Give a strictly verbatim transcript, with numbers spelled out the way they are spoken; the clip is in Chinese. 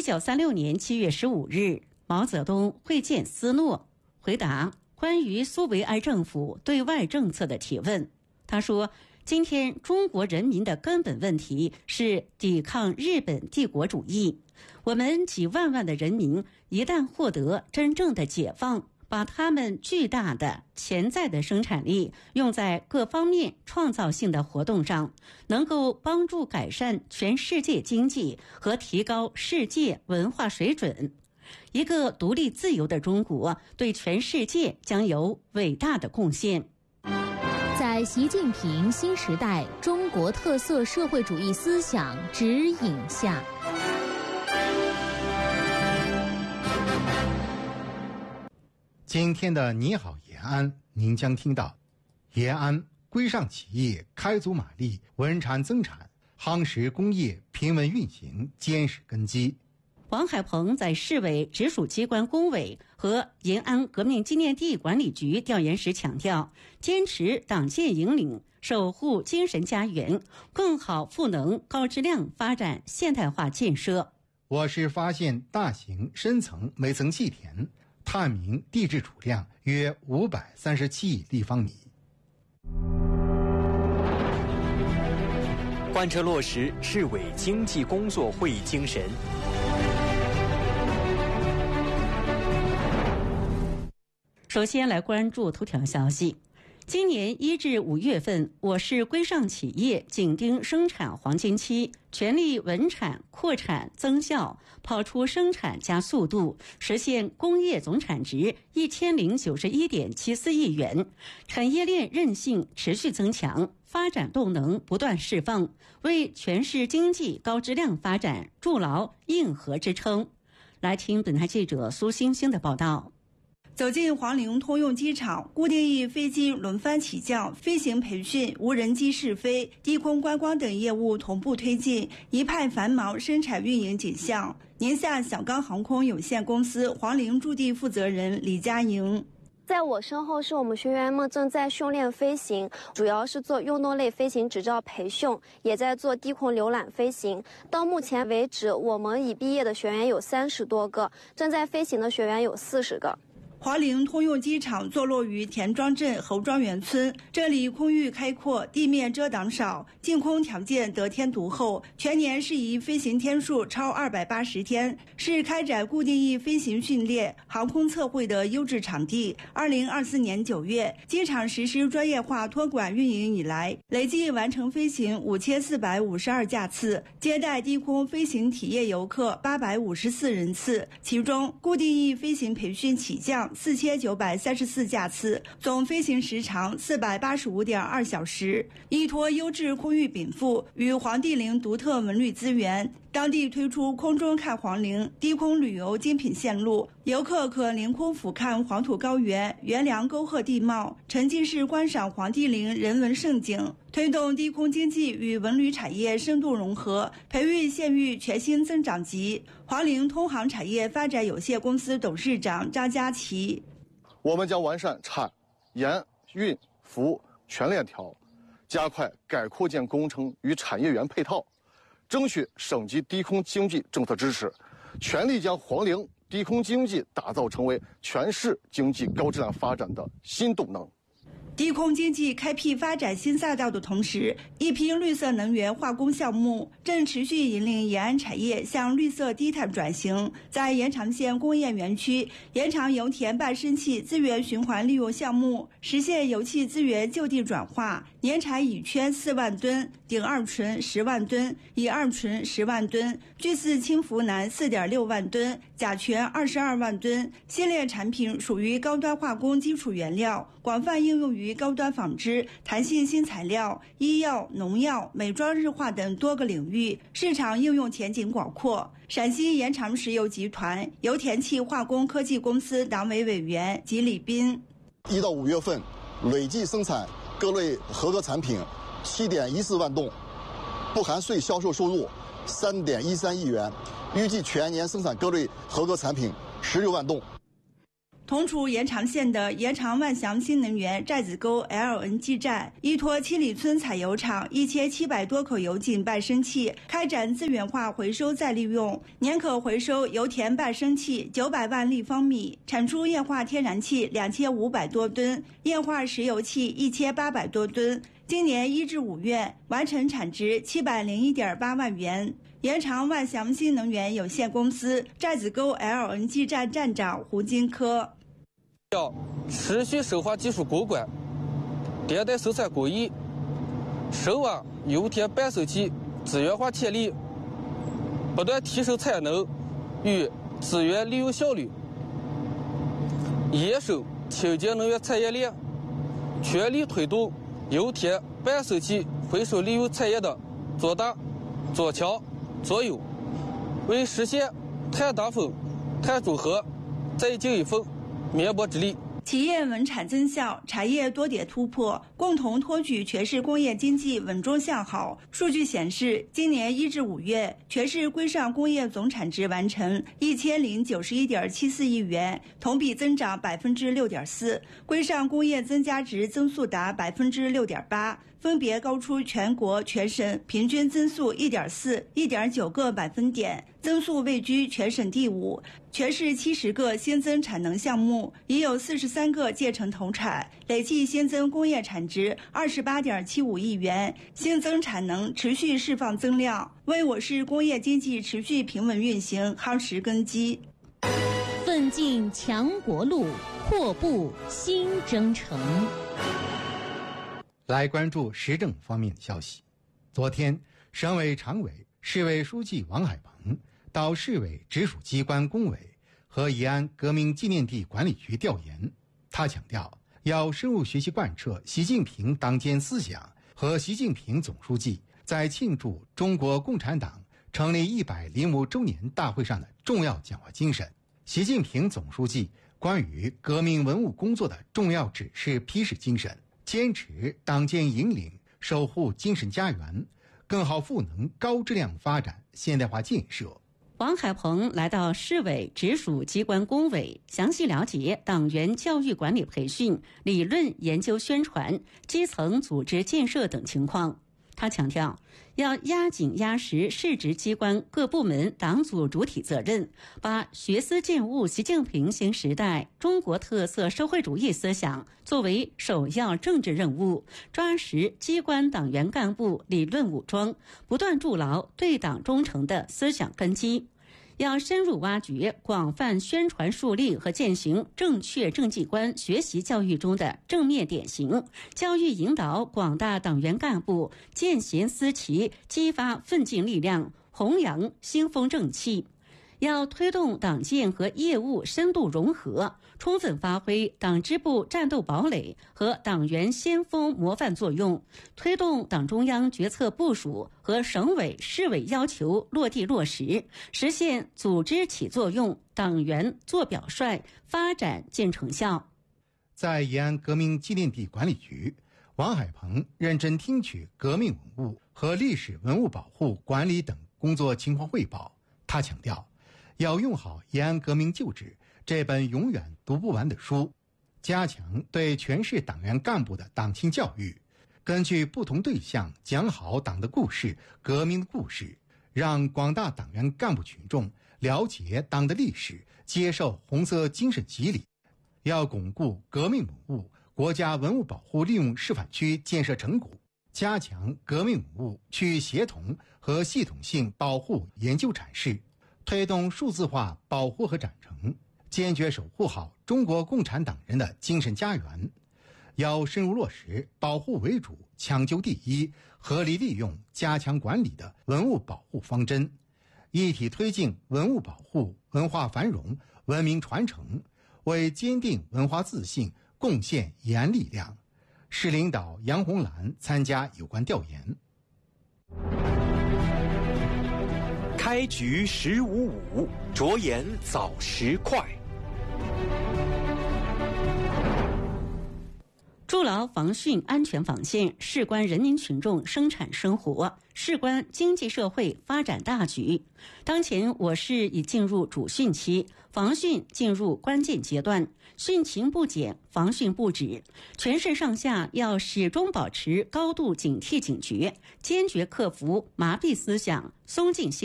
九三六年七月十五日，毛泽东会见斯诺，回答关于苏维埃政府对外政策的提问。他说，今天中国人民的根本问题是抵抗日本帝国主义。我们几万万的人民一旦获得真正的解放，把他们巨大的潜在的生产力用在各方面创造性的活动上，能够帮助改善全世界经济和提高世界文化水准。一个独立自由的中国对全世界将有伟大的贡献。 在习近平新时代中国特色社会主义思想指引下， 今天的你好延安，您将听到延安规上企业开足马力，稳产增产，夯实工业平稳运行，坚实根基。 王海鹏在市委直属机关工委和延安革命纪念地管理局调研时强调，坚持党建引领，守护精神家园，更好赋能高质量发展现代化建设。 我市发现大型深层煤层气田，探明地质储量约五百三十七亿立方米。 贯彻落实市委经济工作会议精神。 首先来关注头条消息。今年一至五月份，我市规上企业紧盯生产黄金期，全力稳产、扩产、增效，跑出生产加速度，实现工业总产值一千零九十一点七四亿元，产业链韧性持续增强，发展动能不断释放，为全市经济高质量发展筑牢硬核支撑。来听本台记者苏星星的报道。 走进黄陵通用机场，固定翼飞机轮番起降，飞行培训、无人机试飞、低空观光等业务同步推进，一派繁忙生产运营景象。宁夏小钢航空有限公司黄陵驻地负责人李佳莹。 在我身后是我们学员们正在训练飞行，主要是做运动类飞行执照培训，也在做低空浏览飞行。到目前为止，我们已毕业的学员有三十多个，正在飞行的学员有四十个。 黄陵通用机场坐落于田庄镇侯庄园村，这里空域开阔，地面遮挡少，净空条件得天独厚，全年适宜飞行天数超二百八十天，是开展固定翼飞行训练、航空测绘的优质场地。二零二四年九月，机场实施专业化托管运营以来，累计完成飞行五千四百五十二架次，接待低空飞行体验游客八百五十四人次，其中固定翼飞行培训起降四千九百三十四架次，总飞行时长四百八十五点二小时。依托优质空域禀赋与黄帝陵独特文旅资源，当地推出空中看黄陵低空旅游精品线路，游客可凌空俯瞰黄土高原、源凉沟壑地貌，沉浸式观赏黄帝陵人文胜景，推动低空经济与文旅产业深度融合，培育县域全新增长极。黄陵通航产业发展有限公司董事长张佳琪： 我们将完善产、研、运、服全链条，加快改扩建工程与产业园配套，争取省级低空经济政策支持，全力将黄陵低空经济打造成为全市经济高质量发展的新动能。 低空经济开辟发展新赛道的同时，一批绿色能源化工项目正持续引领延安产业向绿色低碳转型。在延长县工业园区，延长油田半升气资源循环利用项目实现油气资源就地转化，年产乙炔四万吨，丙二醇十万吨，乙二醇十万吨，聚四氢呋喃四点六万吨，甲醛二十二万吨。系列产品属于高端化工基础原料，广泛应用于高端纺织、弹性新材料、医药、农药、美妆日化等多个领域，市场应用前景广阔。陕西延长石油集团油田气化工科技公司党委委员吉礼斌： 一到五月份，累计生产各类合格产品七点一四万吨，不含税销售收入三点一三亿元，预计全年生产各类合格产品十六万吨。 同处延长县的延长万祥新能源寨子沟 L N G 站依托七里村采油厂一千七百多口油井半生气，开展资源化回收再利用，年可回收油田半生气九百万立方米，产出液化天然气两千五百多吨，液化石油气一千八百多吨。今年一至五月完成产值七百零一点八万元。延长万祥新能源有限公司寨子沟 L N G 站站长胡金科。 要持续深化技术攻关，迭代生产工艺，深挖油田半生气资源化潜力，不断提升产能与资源利用效率，延伸清洁能源产业链，全力推动油田半生气回收利用产业的做大、做强、做优，为实现碳达峰、碳中和再尽一份绵薄之力。 企业稳产增效，产业多点突破，共同托举全市工业经济稳中向好。数据显示，今年一至五月，全市规上工业总产值完成一千零九十一点七四亿元，同比增长百分之六点四，规上工业增加值增速达百分之六点八。分别高出全国、全省平均增速 一点四、一点九 个百分点，增速位居全省第五。全市七十个新增产能项目，已有四十三个建成投产，累计新增工业产值 二十八点七五亿元，新增产能持续释放增量，为我市工业经济持续平稳运行夯实根基。 奋进强国路，阔步新征程。 来关注时政方面的消息。昨天，省委常委、市委书记王海鹏到市委直属机关工委和宜安革命纪念地管理局调研。他强调，要深入学习贯彻习近平党建思想和习近平总书记在庆祝中国共产党成立一百零五周年大会上的重要讲话精神，习近平总书记关于革命文物工作的重要指示批示精神，坚持党建引领守护精神家园，更好赋能高质量发展现代化建设。 王海鹏来到市委直属机关工委，详细了解党员教育管理培训、理论研究宣传、基层组织建设等情况。他强调，要压紧压实市直机关各部门党组主体责任，把学思践悟习近平新时代中国特色社会主义思想作为首要政治任务，抓实机关党员干部理论武装，不断筑牢对党忠诚的思想根基。要深入挖掘、广泛宣传树立和践行正确政绩观学习教育中的正面典型，教育引导广大党员干部践贤思齐，激发奋进力量，弘扬新风正气。要推动党建和业务深度融合，充分发挥党支部战斗堡垒和党员先锋模范作用，推动党中央决策部署和省委市委要求落地落实，实现组织起作用，党员做表率，发展见成效。 在宜安革命纪念地管理局，王海鹏认真听取革命文物和历史文物保护管理等工作情况汇报。他强调，要用好《宜安革命旧址》这本永远读不完的书，加强对全市党员干部的党庆教育，根据不同对象讲好党的故事、革命的故事，让广大党员干部群众了解党的历史，接受红色精神洗礼。要巩固革命文物国家文物保护利用示范区建设成果，加强革命文物区域协同和系统性保护研究阐释，推动数字化保护和展成，坚决守护好中国共产党人的精神家园。要深入落实保护为主、抢救第一、合理利用、加强管理的文物保护方针，一体推进文物保护、文化繁荣、文明传承，为坚定文化自信贡献宜安力量。市领导杨红兰参加有关调研。 开局十五五，着眼早时快。 筑牢防汛安全防线，事关人民群众生产生活，事关经济社会发展大局。当前我市已进入主汛期，防汛进入关键阶段，汛情不减，防汛不止，全市上下要始终保持高度警惕警觉，坚决克服麻痹思想、松劲心